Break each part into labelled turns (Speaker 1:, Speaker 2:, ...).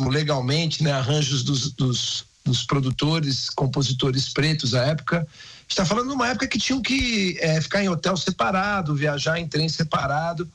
Speaker 1: mesmo legalmente, né, arranjos dos produtores, compositores pretos à época. Está falando de uma época que tinham que ficar em hotel separado, viajar em trem separado,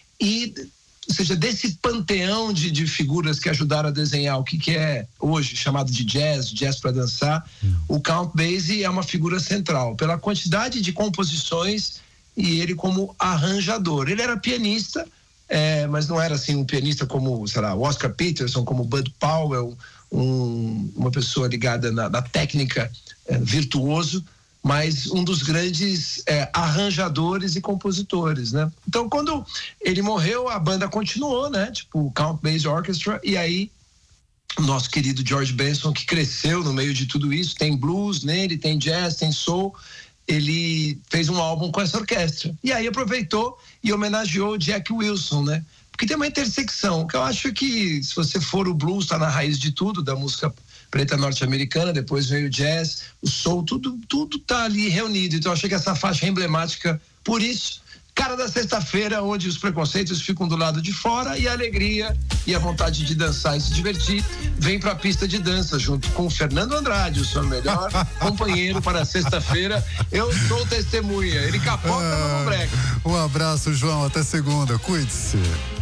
Speaker 1: ou seja, desse panteão de figuras que ajudaram a desenhar o que é hoje chamado de jazz para dançar, o Count Basie é uma figura central, pela quantidade de composições e ele como arranjador. Ele era pianista, mas não era assim um pianista como, sei lá, Oscar Peterson, como Bud Powell, uma pessoa ligada na técnica, virtuoso, mas um dos grandes arranjadores e compositores, né? Então, quando ele morreu, a banda continuou, né? Tipo, Count Basie Orchestra, e aí o nosso querido George Benson, que cresceu no meio de tudo isso, tem blues nele, tem jazz, tem soul, ele fez um álbum com essa orquestra. E aí aproveitou e homenageou o Jack Wilson, né? Porque tem uma intersecção, que eu acho que, se você for, o blues está na raiz de tudo, da música preta norte-americana, depois veio o jazz, o soul, tudo tá ali reunido. Então eu achei que essa faixa é emblemática por isso. Cara da sexta-feira, onde os preconceitos ficam do lado de fora e a alegria e a vontade de dançar e se divertir vem pra pista de dança junto com o Fernando Andrade, o seu melhor companheiro para sexta-feira. Eu sou testemunha, ele capota no break.
Speaker 2: Um abraço, João, até segunda, cuide-se.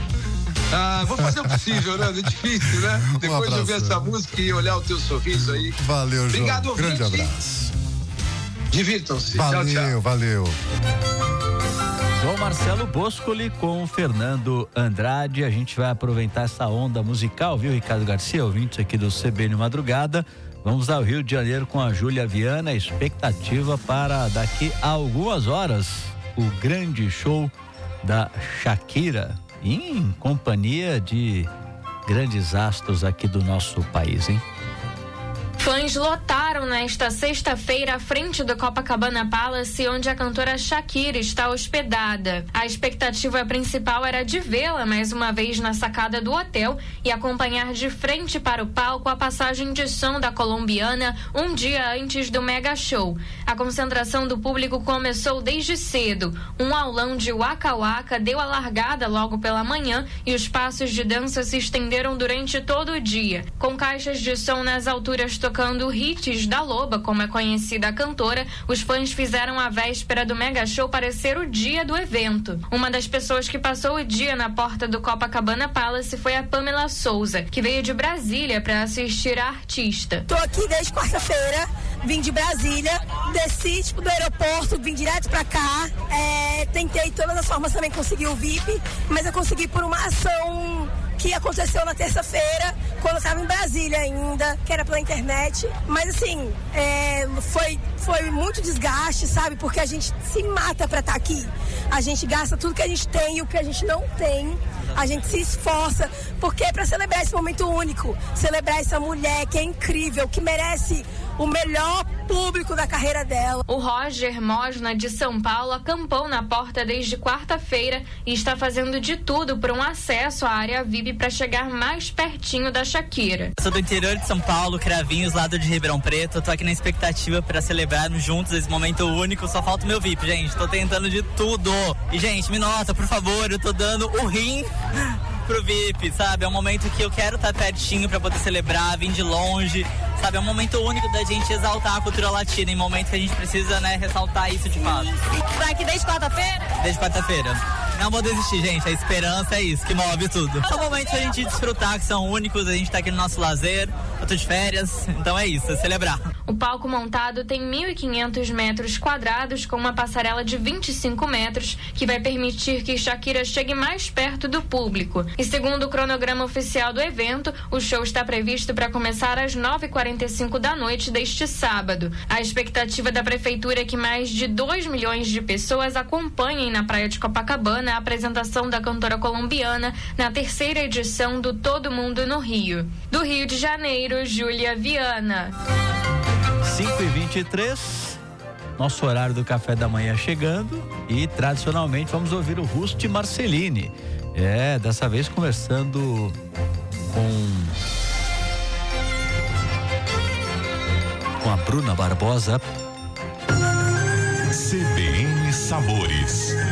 Speaker 1: Vou fazer o possível, né? É difícil, né? Depois de ouvir essa música e olhar o teu sorriso aí.
Speaker 2: Valeu,
Speaker 1: obrigado,
Speaker 2: João.
Speaker 1: ouvinte.
Speaker 2: Grande abraço.
Speaker 1: Divirtam-se.
Speaker 2: Valeu,
Speaker 1: tchau, tchau.
Speaker 2: Valeu.
Speaker 3: João Marcelo Boscoli com Fernando Andrade. A gente vai aproveitar essa onda musical, viu, Ricardo Garcia, ouvintes aqui do CBN Madrugada. Vamos ao Rio de Janeiro com a Júlia Viana. Expectativa para daqui a algumas horas o grande show da Shakira, em companhia de grandes astros aqui do nosso país, hein?
Speaker 4: Fãs lotaram nesta sexta-feira à frente do Copacabana Palace, onde a cantora Shakira está hospedada. A expectativa principal era de vê-la mais uma vez na sacada do hotel e acompanhar de frente para o palco a passagem de som da colombiana um dia antes do mega show. A concentração do público começou desde cedo. Um aulão de Waka Waka deu a largada logo pela manhã e os passos de dança se estenderam durante todo o dia. Com caixas de som nas alturas tocando hits da Loba, como é conhecida a cantora, os fãs fizeram a véspera do mega show parecer o dia do evento. Uma das pessoas que passou o dia na porta do Copacabana Palace foi a Pamela Souza, que veio de Brasília para assistir a artista.
Speaker 5: Tô aqui desde quarta-feira, vim de Brasília, desci do aeroporto, vim direto pra cá, tentei de todas as formas também conseguir o VIP, mas eu consegui por uma ação que aconteceu na terça-feira, quando eu estava em Brasília ainda, que era pela internet. Mas assim, foi muito desgaste, sabe? Porque a gente se mata pra estar aqui. A gente gasta tudo que a gente tem e o que a gente não tem. A gente se esforça, porque é pra celebrar esse momento único, celebrar essa mulher que é incrível, que merece o melhor público da carreira dela.
Speaker 4: O Roger Mosna, de São Paulo, acampou na porta desde quarta-feira e está fazendo de tudo por um acesso à área VIP para chegar mais pertinho da Shakira.
Speaker 6: Eu sou do interior de São Paulo, Cravinhos, lado de Ribeirão Preto. Eu tô aqui na expectativa para celebrarmos juntos esse momento único. Só falta o meu VIP, gente. Tô tentando de tudo. E, gente, me nota, por favor, eu tô dando o rim pro VIP, sabe? É um momento que eu quero estar pertinho pra poder celebrar, vim de longe, sabe? É um momento único da gente exaltar a cultura latina, em momento que a gente precisa, né, ressaltar isso de fato.
Speaker 5: Tá aqui desde quarta-feira?
Speaker 6: Desde quarta-feira. Não vou desistir, gente. A esperança é isso, que move tudo. É um momento pra gente desfrutar, que são únicos, a gente tá aqui no nosso lazer, eu tô de férias, então é isso, é celebrar.
Speaker 4: O palco montado tem 1.500 metros quadrados com uma passarela de 25 metros que vai permitir que Shakira chegue mais perto do público. E segundo o cronograma oficial do evento, o show está previsto para começar às 9h45 da noite deste sábado. A expectativa da prefeitura é que mais de 2 milhões de pessoas acompanhem na praia de Copacabana a apresentação da cantora colombiana na terceira edição do Todo Mundo no Rio. Do Rio de Janeiro, Júlia Viana.
Speaker 3: 5h23, nosso horário do café da manhã chegando e tradicionalmente vamos ouvir o Rusty Marcelini. Dessa vez conversando com a Bruna Barbosa.
Speaker 7: CBN Sabores.